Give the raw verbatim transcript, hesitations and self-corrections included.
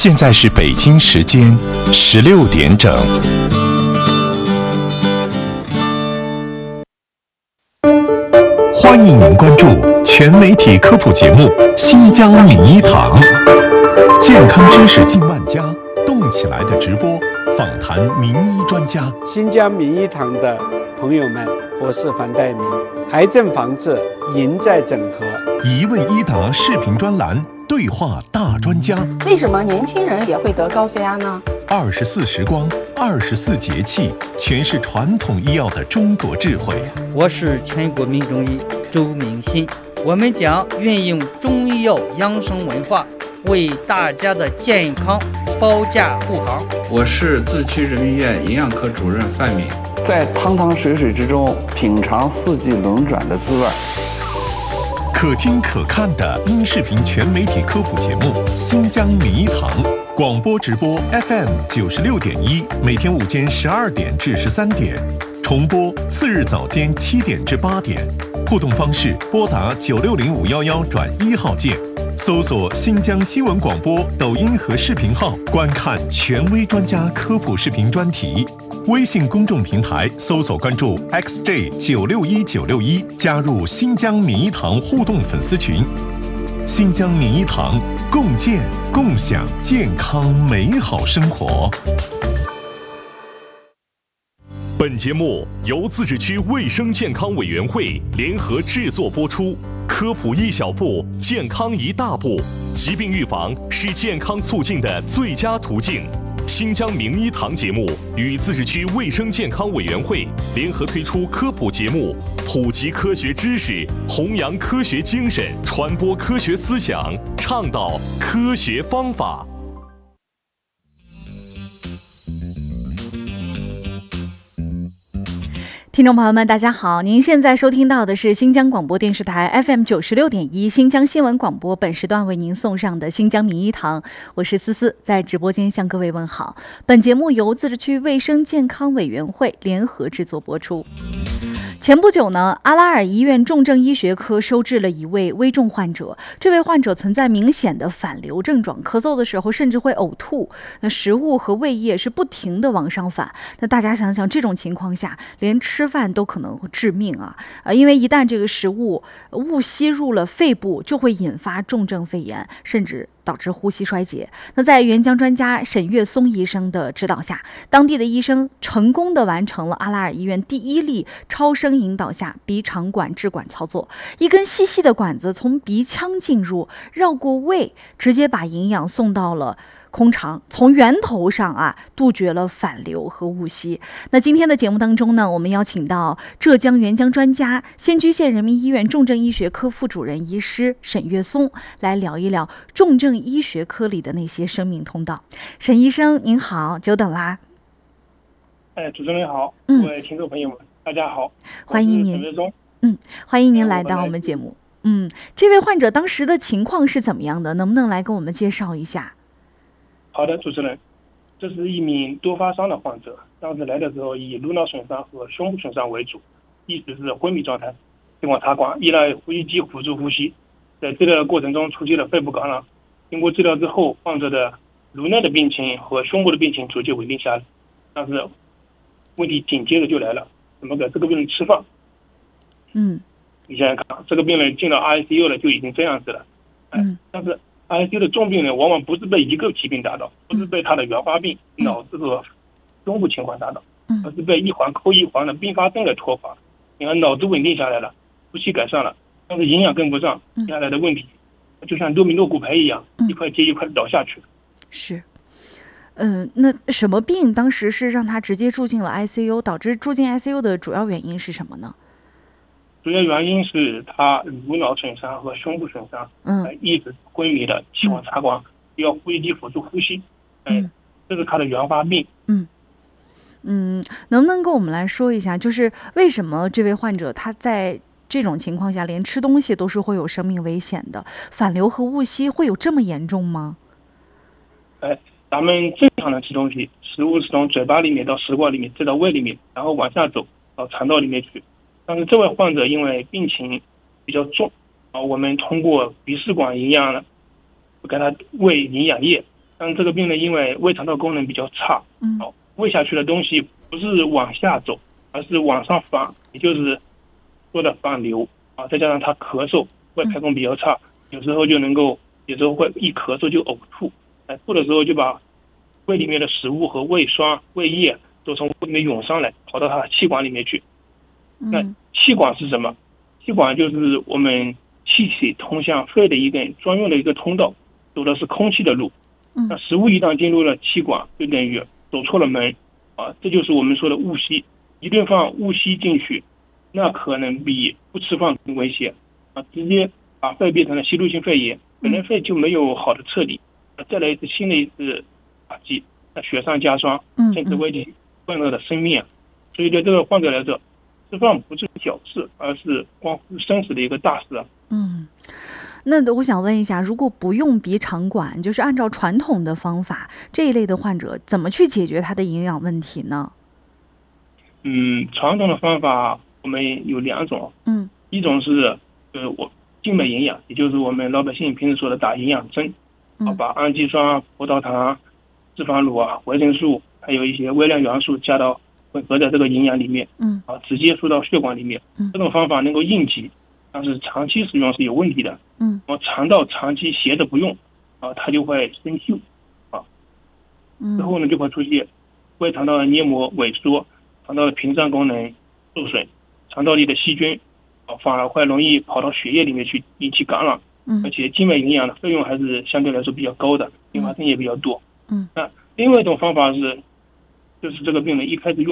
现在是北京时间十六点整。欢迎您关注全媒体科普节目《新疆名医堂》，健康知识进万家，动起来的直播，访谈名医专家。 新疆名医堂的朋友们，我是樊岱明。癌症防治赢在整合， 一问一答视频专栏，对话大专家。 为什么年轻人也会得高血压呢？ 二十四时光，二十四节气，全是传统医药的中国智慧。 我是全国名中医周明新，我们将运用中医药养生文化，为大家的健康保驾护航。 我是自区人民医院营养科主任范敏， 在汤汤水水之中品尝四季轮转的滋味。 可听可看的音视频全媒体科普节目《新疆名医堂》，广播直播 F M 九十六点一，每天午间十二点至十三点，重播次日早间七点至八点。互动方式：拨打九六零五幺幺转一号键，搜索新疆新闻广播抖音和视频号，观看权威专家科普视频专题。微信公众平台搜索关注 X J 九六一九六一，加入新疆名医堂互动粉丝群。新疆名医堂，共建共享健康美好生活。 本节目由自治区卫生健康委员会联合制作播出。科普一小步，健康一大步。疾病预防是健康促进的最佳途径。新疆名医堂节目与自治区卫生健康委员会联合推出科普节目，普及科学知识，弘扬科学精神，传播科学思想，倡导科学方法。 听众朋友们，大家好，您现在收听到的是新疆广播电视台 F M 九十六点一新疆新闻广播，本时段为您送上的新疆名医堂，我是思思，在直播间向各位问好。本节目由自治区卫生健康委员会联合制作播出。前不久呢，阿拉尔医院重症医学科收治了一位危重患者，这位患者存在明显的反流症状，咳嗽的时候甚至会呕吐，那食物和胃液是不停的往上反。那大家想想，这种情况下连吃饭都可能会致命啊！呃，因为一旦这个食物误吸入了肺部，就会引发重症肺炎，甚至导致呼吸衰竭。那在援疆专家沈月松医生的指导下，当地的医生成功的完成了阿拉尔医院第一例超声引导下鼻肠管置管操作。一根细细的管子从鼻腔进入，绕过胃，直接把营养送到了空肠，从源头上啊杜绝了反流和误吸。那今天的节目当中呢，我们邀请到浙江援疆专家、仙居县人民医院重症医学科副主任医师沈月松来聊一聊重症医学科里的那些生命通道。沈医生您好，久等啦。 哎，主持人好，各位听众朋友们，大家好， 欢迎您。嗯，欢迎您来到我们节目。嗯，这位患者当时的情况是怎么样的？能不能来跟我们介绍一下？ 好的，主持人，这是一名多发伤的患者，当时来的时候以颅脑损伤和胸部损伤为主，一直是昏迷状态，经过插管，依赖呼吸机辅助呼吸，在治疗的过程中出现了肺部感染。经过治疗之后，患者的颅内的病情和胸部的病情逐渐稳定下来，但是问题紧接着就来了，怎么给这个病人吃饭？ 嗯， 你想想看，这个病人进了 I C U 了就已经这样子了，哎、嗯，但是 I C U 的重病人往往不是被一个疾病打倒，不是被他的原发病、嗯、脑子和胸部情况打倒，而是被一环扣一环的并发症给拖垮。你看脑子稳定下来了，呼吸改善了，但是营养跟不上，接下来的问题就像多米诺骨牌一样，一块接一块倒下去。 是。嗯，那什么病当时是让他直接住进了 I C U， 导致住进 I C U 的主要原因是什么呢？ 主要原因是他颅脑损伤和胸部损伤，嗯，呃、一直昏迷的，气管插管，需要呼吸机辅助呼吸，呃、嗯，这是他的原发病。 嗯嗯，能不能跟我们来说一下，就是为什么这位患者他在这种情况下连吃东西都是会有生命危险的？反流和误吸会有这么严重吗？ 哎，咱们正常的吃东西，食物是从嘴巴里面到食管里面，再到胃里面，然后往下走到肠道里面去。但是这位患者因为病情比较重啊，我们通过鼻试管营养呢，给他喂营养液， 但这个病人因为胃肠道功能比较差， 嗯， 哦，胃下去的东西不是往下走，而是往上反，也就是说的反流啊，再加上他咳嗽，胃排空比较差，有时候就能够，有时候会一咳嗽就呕吐，哎，吐的时候就把胃里面的食物和胃酸、胃液都从胃里面涌上来，跑到他的气管里面去。那气管是什么？气管就是我们气体通向肺的一根专用的一个通道，走的是空气的路。那食物一旦进入了气管，就等于走错了门啊，这就是我们说的误吸。一顿饭误吸进去，那可能比不吃饭更危险啊！直接把肺变成了吸入性肺炎，本来肺就没有好的撤离，再来一次新的一次打击，那雪上加霜，甚至危及患者的生命啊！所以对这个患者来说，吃饭不是小事，而是关乎生死的一个大事啊！ 嗯。那我想问一下，如果不用鼻肠管，就是按照传统的方法，这一类的患者怎么去解决他的营养问题呢？ 嗯，传统的方法我们有两种， 嗯， 一种是呃我静脉营养，也就是我们老百姓平时说的打营养针，啊，把氨基酸、葡萄糖、脂肪乳啊、维生素，还有一些微量元素加到混合在这个营养里面， 嗯， 啊，直接输到血管里面， 嗯， 这种方法能够应急。但是长期使用是有问题的， 嗯， 我肠道长期斜着不用，啊，它就会生锈，啊，之后呢就会出现胃肠道的黏膜萎缩，肠道的屏障功能受损，肠道里的细菌，啊，反而会容易跑到血液里面去引起感染， 嗯， 而且静脉营养的费用还是相对来说比较高的，并发症也比较多， 嗯， 那另外一种方法是，就是这个病人一开始用